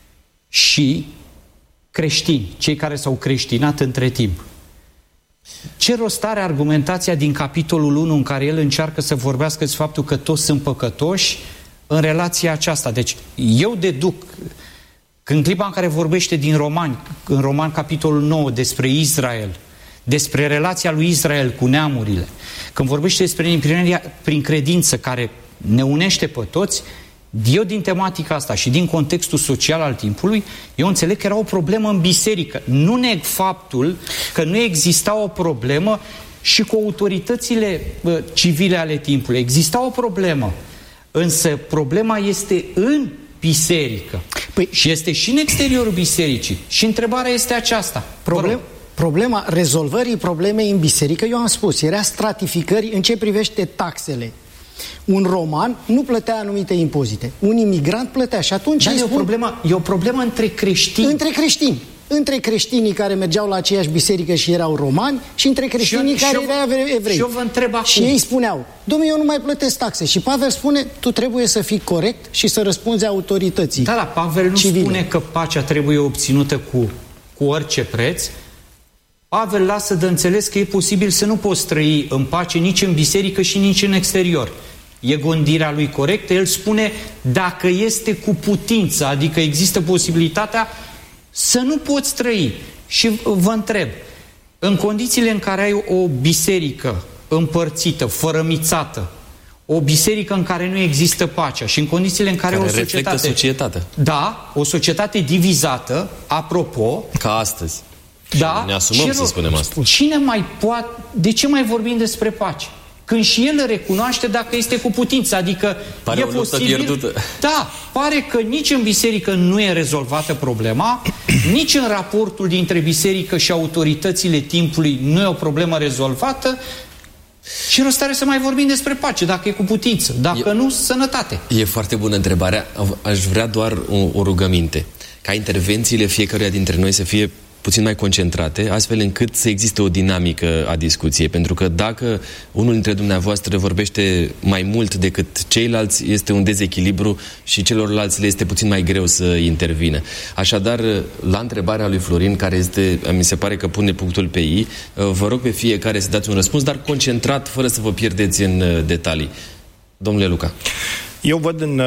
și creștini, cei care s-au creștinat între timp. Ce rost are argumentația din capitolul unu în care el încearcă să vorbească despre faptul că toți sunt păcătoși în relația aceasta? Deci eu deduc, în clipa în care vorbește din Romani, în Roman capitolul nouă despre Israel, despre relația lui Israel cu neamurile, când vorbește despre împlinirea prin credință care ne unește pe toți, eu din tematica asta și din contextul social al timpului, eu înțeleg că era o problemă în biserică. Nu neg faptul că nu exista o problemă și cu autoritățile bă, civile ale timpului. Exista o problemă, însă problema este în biserică. Păi, și este și în exteriorul bisericii. Și întrebarea este aceasta. Problem, problema rezolvării problemei în biserică, eu am spus, era stratificări în ce privește taxele. Un roman nu plătea anumite impozite. Un imigrant plătea și atunci... Dar e, spun, o problemă, e o problemă între creștini. Între creștini. Între creștinii care mergeau la aceeași biserică și erau romani și între creștinii și care eu, erau evrei. Și eu vă întreb acum. Și ei spuneau, dom'le, eu nu mai plătesc taxe. Și Pavel spune, tu trebuie să fii corect și să răspunzi autorității. Da, da, Pavel nu civile. Spune că pacea trebuie obținută cu, cu orice preț. Pavel lasă de înțeles că e posibil să nu poți trăi în pace nici în biserică și nici în exterior. E gândirea lui corectă. El spune, dacă este cu putință, adică există posibilitatea să nu poți trăi. Și vă întreb, în condițiile în care ai o biserică împărțită, fărămițată, o biserică în care nu există pacea și în condițiile în care, care o societate... societatea. Da, o societate divizată, apropo... Ca astăzi. Da, ne asumăm să spunem asta. Cine mai poate... De ce mai vorbim despre pace? Când și el recunoaște dacă este cu putință, adică pare e o luptă posibil... pierdută. Da, pare că nici în biserică nu e rezolvată problema, nici în raportul dintre biserică și autoritățile timpului nu e o problemă rezolvată. Și rost are să mai vorbim despre pace, dacă e cu putință, dacă e, nu, sănătate. E foarte bună întrebarea. Aș vrea doar o, o rugăminte, ca intervențiile fiecăruia dintre noi să fie puțin mai concentrate, astfel încât să existe o dinamică a discuției. Pentru că dacă unul dintre dumneavoastră vorbește mai mult decât ceilalți, este un dezechilibru și celorlalți le este puțin mai greu să intervină. Așadar, la întrebarea lui Florin, care este, mi se pare că pune punctul pe i, vă rog pe fiecare să dați un răspuns, dar concentrat, fără să vă pierdeți în detalii. Domnule Luca. Eu văd în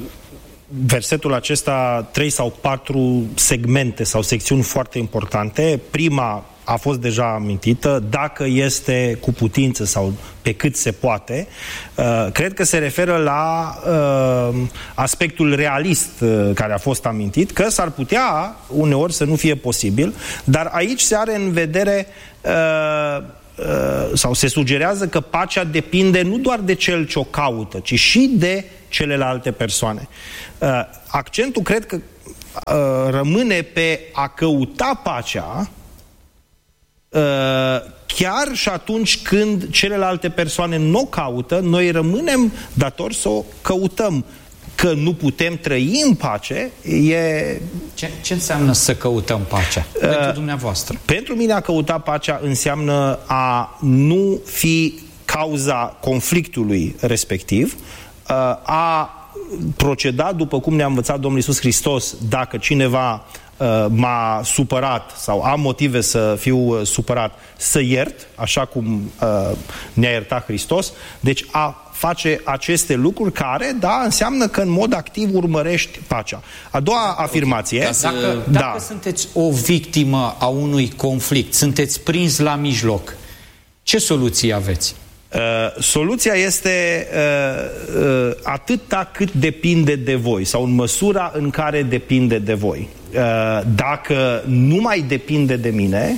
versetul acesta trei sau patru segmente sau secțiuni foarte importante. Prima a fost deja amintită, dacă este cu putință sau pe cât se poate, uh, cred că se referă la uh, aspectul realist uh, care a fost amintit, că s-ar putea uneori să nu fie posibil, dar aici se are în vedere uh, uh, sau se sugerează că pacea depinde nu doar de cel ce o caută, ci și de celelalte persoane. Uh, accentul cred că uh, rămâne pe a căuta pacea chiar și atunci când celelalte persoane nu o caută, noi rămânem datori să o căutăm. Că nu putem trăi în pace e... Ce, ce înseamnă să căutăm pacea uh, pentru dumneavoastră? Pentru mine a căuta pacea înseamnă a nu fi cauza conflictului respectiv, uh, a proceda după cum ne-a învățat Domnul Iisus Hristos. Dacă cineva Uh, m-a supărat sau am motive să fiu uh, supărat, să iert, așa cum uh, ne-a iertat Hristos. Deci a face aceste lucruri care, da, înseamnă că în mod activ urmărești pacea. A doua afirmație... Să... Dacă, dacă da. sunteți o victimă a unui conflict, sunteți prins la mijloc, ce soluții aveți? Uh, soluția este uh, uh, atâta cât depinde de voi sau în măsura în care depinde de voi. Uh, dacă nu mai depinde de mine,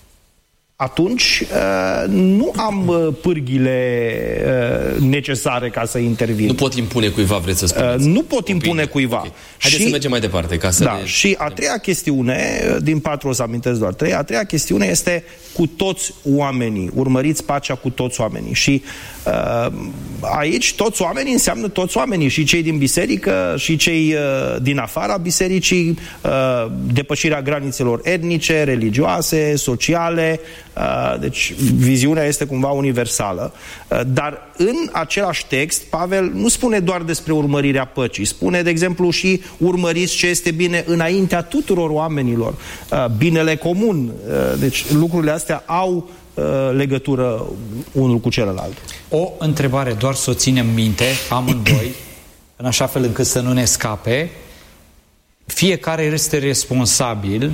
atunci uh, nu am uh, pârghile uh, necesare ca să intervin. Nu pot impune cuiva, vreți să spuneți? Uh, nu pot impune Opinie. cuiva. Okay. Haideți și, să mergem mai departe. Ca să da, le... Și a treia chestiune, din patru o să amintesc doar trei, a treia chestiune este cu toți oamenii. Urmăriți pacea cu toți oamenii. Și uh, aici toți oamenii înseamnă toți oamenii, și cei din biserică, și cei uh, din afara bisericii, uh, depășirea granițelor etnice, religioase, sociale. Uh, deci viziunea este cumva universală. Uh, dar în același text, Pavel nu spune doar despre urmărirea păcii, spune, de exemplu, și urmăriți ce este bine înaintea tuturor oamenilor, uh, binele comun. Uh, deci lucrurile astea au uh, legătură unul cu celălalt. O întrebare, doar să o ținem minte, amândoi, în așa fel încât să nu ne scape. Fiecare este responsabil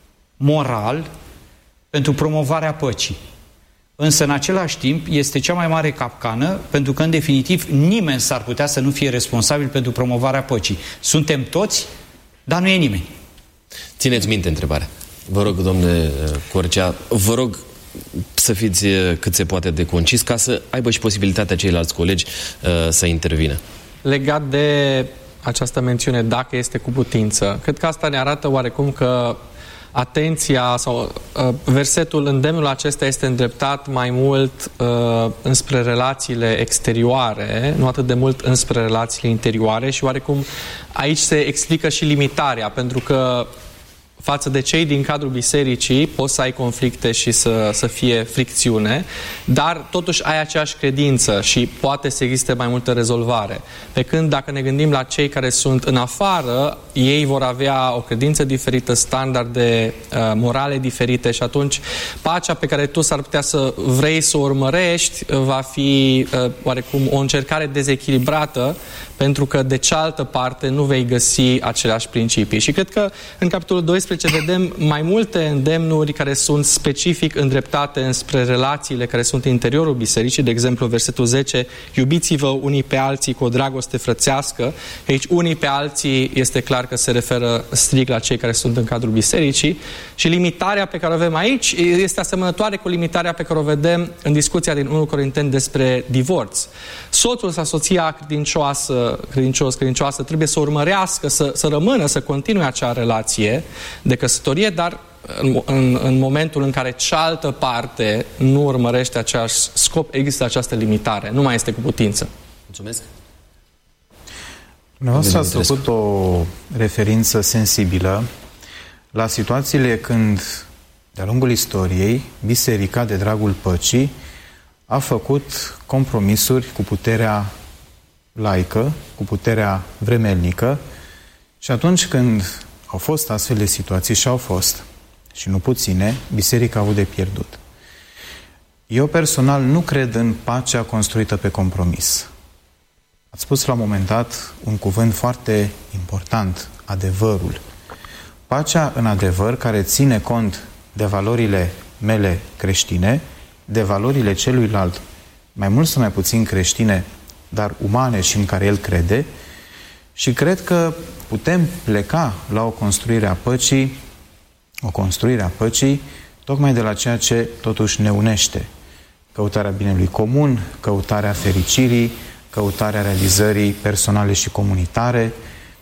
moral pentru promovarea păcii. Însă, în același timp, este cea mai mare capcană, pentru că, în definitiv, nimeni s-ar putea să nu fie responsabil pentru promovarea păcii. Suntem toți, dar nu e nimeni. Țineți minte întrebarea. Vă rog, domnule Corcea, vă rog să fiți cât se poate de concis, ca să aibă și posibilitatea ceilalți colegi uh, să intervină. Legat de această mențiune, dacă este cu putință, cred că asta ne arată oarecum că atenția sau uh, versetul, îndemnul acesta este îndreptat mai mult uh, înspre relațiile exterioare, nu atât de mult înspre relațiile interioare, și oarecum aici se explică și limitarea, pentru că față de cei din cadrul bisericii poți să ai conflicte și să, să fie fricțiune, dar totuși ai aceeași credință și poate să existe mai multă rezolvare. Pe când dacă ne gândim la cei care sunt în afară, ei vor avea o credință diferită, standarde uh, morale diferite, și atunci pacea pe care tu s-ar putea să vrei să o urmărești va fi uh, oarecum o încercare dezechilibrată, pentru că de cealaltă parte nu vei găsi aceleași principii. Și cred că în capitolul doisprezece vedem mai multe îndemnuri care sunt specific îndreptate înspre relațiile care sunt în interiorul bisericii. De exemplu, versetul zece, iubiți-vă unii pe alții cu o dragoste frățească. Aici unii pe alții este clar că se referă strict la cei care sunt în cadrul bisericii. Și limitarea pe care o avem aici este asemănătoare cu limitarea pe care o vedem în discuția din întâi Corinteni despre divorț. Soțul sau soția credincioasă, credincios, credincioasă trebuie să urmărească, să, să rămână, să continue acea relație de căsătorie, dar în, în, în momentul în care cealaltă parte nu urmărește același scop, există această limitare. Nu mai este cu putință. Mulțumesc. Dumneavoastră ați făcut o referință sensibilă la situațiile când, de-a lungul istoriei, biserica, de dragul păcii, a făcut compromisuri cu puterea laică, cu puterea vremelnică, și atunci când au fost astfel de situații, și au fost, și nu puține, biserica a avut de pierdut. Eu personal nu cred în pacea construită pe compromis. Ați spus la un moment dat un cuvânt foarte important, adevărul. Pacea în adevăr, care ține cont de valorile mele creștine, de valorile celuilalt, mai mult sau mai puțin creștine, dar umane și în care el crede, și cred că putem pleca la o construire a păcii, o construire a păcii, tocmai de la ceea ce totuși ne unește. Căutarea binelui comun, căutarea fericirii, căutarea realizării personale și comunitare,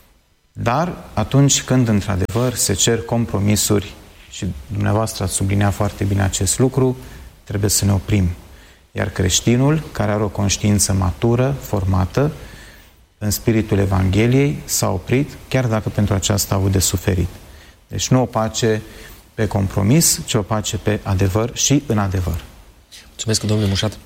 dar atunci când într-adevăr se cer compromisuri, și dumneavoastră ați subliniat foarte bine acest lucru, trebuie să ne oprim. Iar creștinul, care are o conștiință matură, formată, în spiritul Evangheliei, s-a oprit, chiar dacă pentru aceasta au de suferit. Deci nu o pace pe compromis, ci o pace pe adevăr și în adevăr. Mulțumesc, domnule Mușat.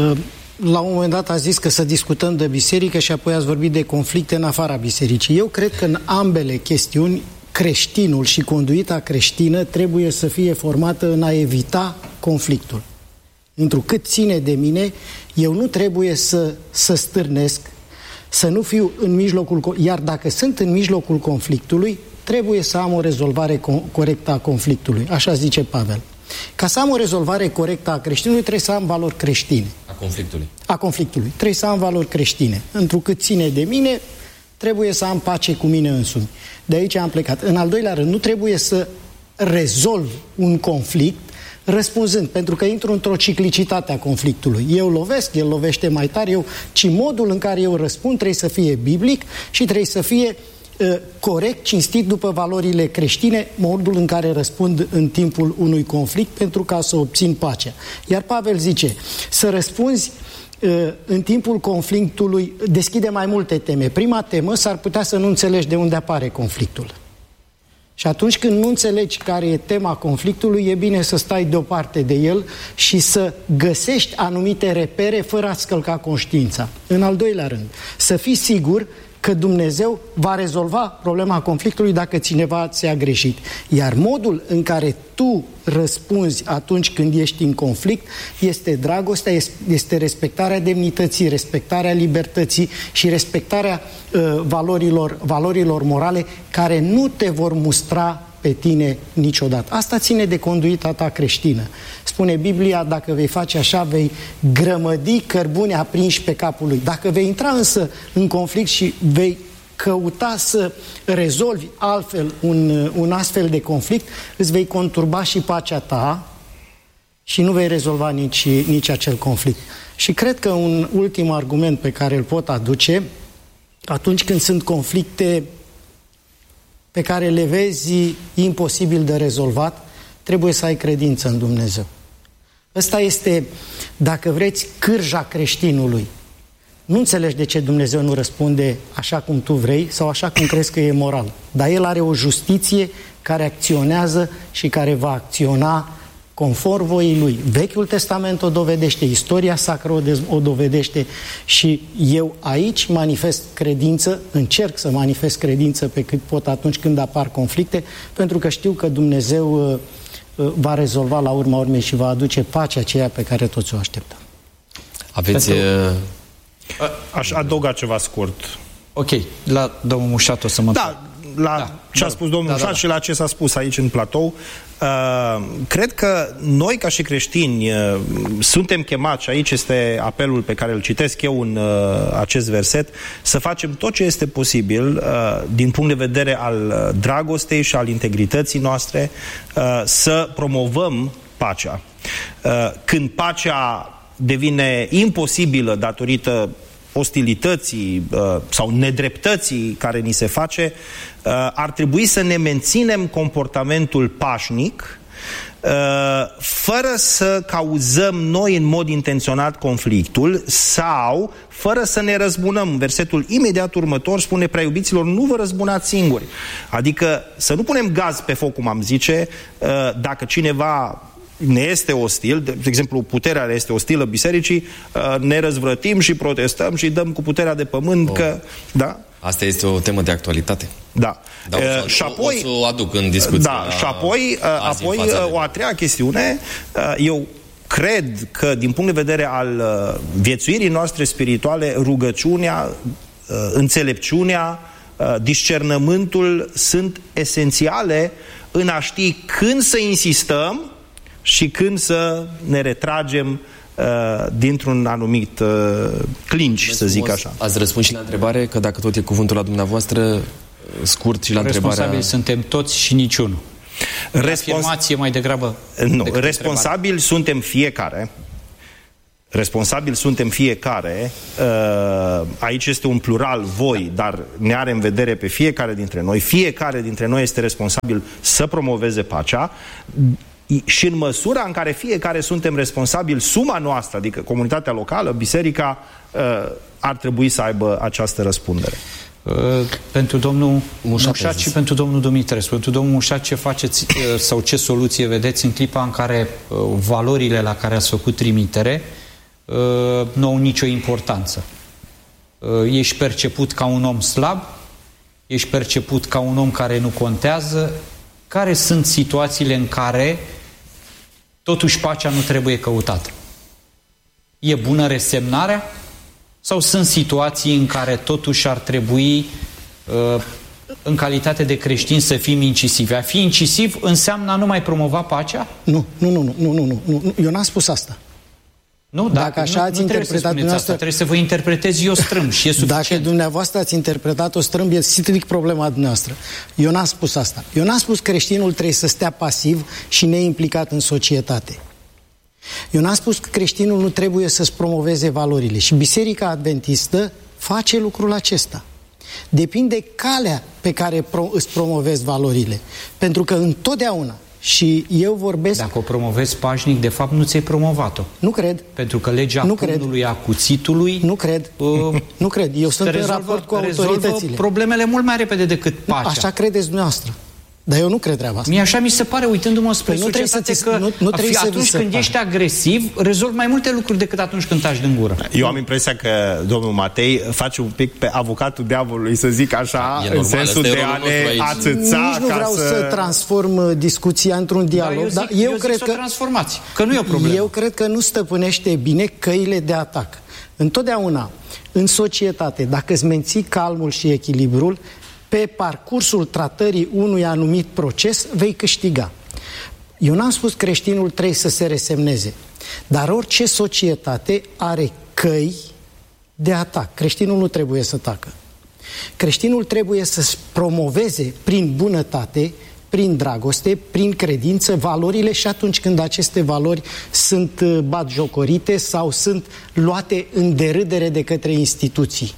La un moment dat a zis că să discutăm de biserică și apoi ați vorbit de conflicte în afara bisericii. Eu cred că în ambele chestiuni creștinul și conduita creștină trebuie să fie formată în a evita conflictul. Întrucât ține de mine, eu nu trebuie să, să stârnesc, să nu fiu în mijlocul... Iar dacă sunt în mijlocul conflictului, trebuie să am o rezolvare co- corectă a conflictului. Așa zice Pavel. Ca să am o rezolvare corectă a creștinului, trebuie să am valori creștine. A conflictului. A conflictului. Trebuie să am valori creștine. Întrucât ține de mine, trebuie să am pace cu mine însumi. De aici am plecat. În al doilea rând, nu trebuie să rezolv un conflict răspunzând, pentru că intru într-o ciclicitate a conflictului. Eu lovesc, el lovește mai tare, eu, ci modul în care eu răspund trebuie să fie biblic și trebuie să fie uh, corect, cinstit după valorile creștine, modul în care răspund în timpul unui conflict pentru ca să obțin pacea. Iar Pavel zice, să răspunzi uh, în timpul conflictului, deschide mai multe teme. Prima temă, s-ar putea să nu înțelegi de unde apare conflictul. Și atunci când nu înțelegi care e tema conflictului, e bine să stai deoparte de el și să găsești anumite repere fără a-ți călca conștiința. În al doilea rând, să fii sigur că Dumnezeu va rezolva problema conflictului dacă cineva ți-a greșit. Iar modul în care tu răspunzi atunci când ești în conflict este dragostea, este respectarea demnității, respectarea libertății și respectarea uh, valorilor, valorilor morale care nu te vor mustra pe tine niciodată. Asta ține de conduita ta creștină. Spune Biblia, dacă vei face așa, vei grămădi cărbune aprinși pe capul lui. Dacă vei intra însă în conflict și vei căuta să rezolvi altfel un, un astfel de conflict, îți vei conturba și pacea ta și nu vei rezolva nici, nici acel conflict. Și cred că un ultim argument pe care îl pot aduce, atunci când sunt conflicte pe care le vezi imposibil de rezolvat, trebuie să ai credință în Dumnezeu. Ăsta este, dacă vreți, cârja creștinului. Nu înțelegi de ce Dumnezeu nu răspunde așa cum tu vrei sau așa cum crezi că e moral. Dar El are o justiție care acționează și care va acționa conform voii Lui. Vechiul Testament o dovedește, istoria sacră o dovedește și eu aici manifest credință, încerc să manifest credință pe cât pot atunci când apar conflicte, pentru că știu că Dumnezeu va rezolva la urma urmei și va aduce pacea aceea pe care toți o așteptăm. Aveți... Pentru... Aș adăuga ceva scurt. Ok, la domnul Mușat o să mă... Da, la da, ce a spus domnul da, Mușat da, da. și la ce s-a spus aici în platou. Uh, cred că noi, ca și creștini, uh, suntem chemați, și aici este apelul pe care îl citesc eu în uh, acest verset, să facem tot ce este posibil uh, din punct de vedere al dragostei și al integrității noastre, uh, să promovăm pacea. Uh, când pacea devine imposibilă datorită ostilității uh, sau nedreptății care ni se face, uh, ar trebui să ne menținem comportamentul pașnic uh, fără să cauzăm noi în mod intenționat conflictul sau fără să ne răzbunăm. Versetul imediat următor spune: prea iubiților, nu vă răzbunați singuri. Adică să nu punem gaz pe foc, cum am zice, uh, dacă cineva ne este ostil, de exemplu puterea este ostilă bisericii, ne răzvrătim și protestăm și dăm cu puterea de pământ oh. că... Da? Asta este o temă de actualitate. Da. Da, o, și apoi, o, o să o aduc în discuție. Da, și apoi, apoi o a treia chestiune, eu cred că din punct de vedere al viețuirii noastre spirituale, rugăciunea, înțelepciunea, discernământul sunt esențiale în a ști când să insistăm și când să ne retragem uh, dintr-un anumit uh, clinch, să zic așa. Ați răspuns și la întrebare, că dacă tot e cuvântul la dumneavoastră, scurt și la întrebarea... Responsabili suntem toți și niciunul. Respons... Afirmație mai degrabă. Nu, responsabili suntem fiecare. Responsabili suntem fiecare. Aici este un plural, voi, dar ne are în vedere pe fiecare dintre noi. Fiecare dintre noi este responsabil să promoveze pacea și în măsura în care fiecare suntem responsabili, suma noastră, adică comunitatea locală, biserica, ar trebui să aibă această răspundere. Uh, pentru domnul Mușat și pentru domnul Dumitrescu. Pentru domnul Mușat, ce faceți uh, sau ce soluție vedeți în clipa în care uh, valorile la care ați făcut trimitere uh, nu au nicio importanță? Uh, ești perceput ca un om slab? Ești perceput ca un om care nu contează? Care sunt situațiile în care totuși pacea nu trebuie căutată? E bună resemnarea? Sau sunt situații în care totuși ar trebui, în calitate de creștini, să fim incisivi? A fi incisiv înseamnă a nu mai promova pacea? Nu, nu, nu, nu, nu, nu, nu. Eu n-am spus asta. Nu, dacă, dacă așa nu, ați nu interpretat dumneavoastră... Asta, trebuie să vă interpretez eu strâmb și e suficient. Dacă dumneavoastră ați interpretat-o strâmb, e strict problema dumneavoastră. Eu n-am spus asta. Eu n-am spus că creștinul trebuie să stea pasiv și neimplicat în societate. Eu n-am spus că creștinul nu trebuie să-ți promoveze valorile și Biserica Adventistă face lucrul acesta. Depinde calea pe care pro îți promovezi valorile. Pentru că întotdeauna, și eu vorbesc... Dacă o promovezi pașnic, de fapt nu ți-ai promovat-o. Nu cred. Pentru că legea nu pumnului, a cuțitului... Nu cred. Uh, nu cred. Eu sunt rezolvă, în raport cu autoritățile. Problemele mult mai repede decât pacea. Așa credeți dumneavoastră. Dar eu nu cred treaba asta. Mie așa mi se pare, uitându-mă spre păi societate, că nu, nu fi, atunci când pare. ești agresiv, rezolvi mai multe lucruri decât atunci când taci din gură. Eu am impresia că domnul Matei face un pic pe avocatul diavolului, să zic așa, e în normal, sensul de a ne ațăța. Nici nu vreau să... să transform discuția într-un dialog. Da, eu zic, dar eu, eu cred zic că, să o transformați, că nu e o problemă. Eu cred că nu stăpânește bine căile de atac. Întotdeauna, în societate, dacă îți menții calmul și echilibrul, pe parcursul tratării unui anumit proces vei câștiga. Eu n-am spus creștinul trebuie să se resemneze, dar orice societate are căi de atac. Creștinul nu trebuie să tacă. Creștinul trebuie să-și promoveze prin bunătate, prin dragoste, prin credință, valorile și atunci când aceste valori sunt batjocorite sau sunt luate în derâdere de către instituții.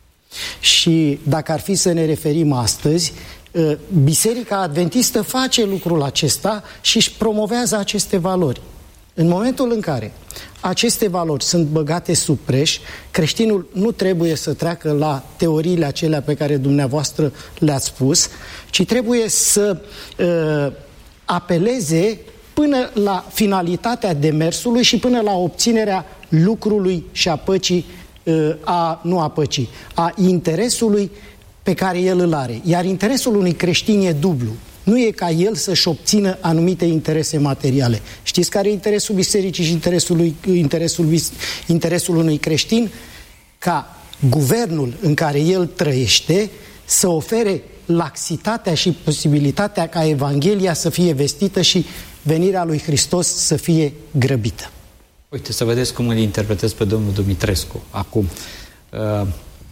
Și dacă ar fi să ne referim astăzi, Biserica Adventistă face lucrul acesta și își promovează aceste valori. În momentul în care aceste valori sunt băgate sub preș, creștinul nu trebuie să treacă la teoriile acelea pe care dumneavoastră le-ați spus, ci trebuie să uh, apeleze până la finalitatea demersului și până la obținerea lucrului și a păcii, a, nu a păcii, a interesului pe care el îl are. Iar interesul unui creștin e dublu. Nu e ca el să-și obțină anumite interese materiale. Știți care e interesul bisericii și interesul, lui, interesul, interesul unui creștin? Ca guvernul în care el trăiește să ofere laxitatea și posibilitatea ca Evanghelia să fie vestită și venirea lui Hristos să fie grăbită. Uite, să vedeți cum îl interpretez pe domnul Dumitrescu acum. Uh,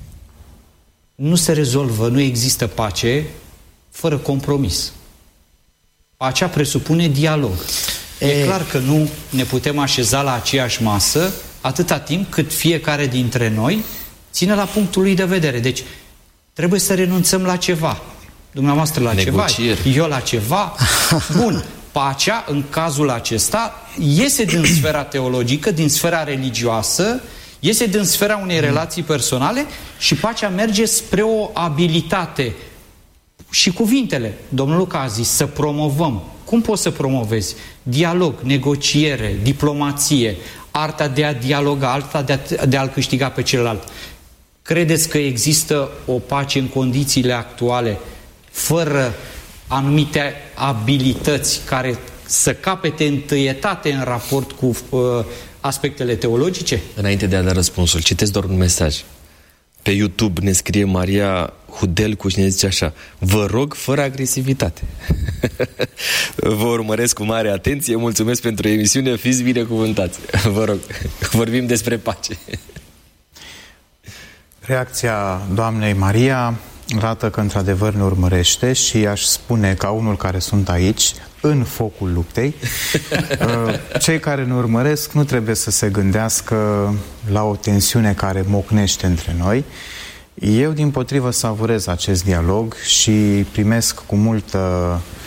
nu se rezolvă, nu există pace fără compromis. Pacea presupune dialog. E, e clar că nu ne putem așeza la aceeași masă atâta timp cât fiecare dintre noi ține la punctul lui de vedere. Deci trebuie să renunțăm la ceva. Dumneavoastră la Negocieri. ceva, eu la ceva. Bun. Pacea, în cazul acesta, iese din sfera teologică, din sfera religioasă, iese din sfera unei relații personale și pacea merge spre o abilitate. Și cuvintele, domnul Luca a zis, să promovăm. Cum poți să promovezi? Dialog, negociere, diplomație, arta de a dialoga, arta de, a, de a-l câștiga pe celălalt. Credeți că există o pace în condițiile actuale fără anumite abilități care să capete întâietate în raport cu uh, aspectele teologice? Înainte de a da răspunsul, citesc doar un mesaj. Pe YouTube ne scrie Maria Hudelcu și ne zice așa: vă rog fără agresivitate. Vă urmăresc cu mare atenție, mulțumesc pentru emisiune, fiți binecuvântați. Vă rog, vorbim despre pace. Reacția doamnei Maria arată că într-adevăr ne urmărește și aș spune, ca unul care sunt aici, în focul luptei, cei care ne urmăresc nu trebuie să se gândească la o tensiune care mocnește între noi. Eu, dimpotrivă, savurez acest dialog și primesc cu multă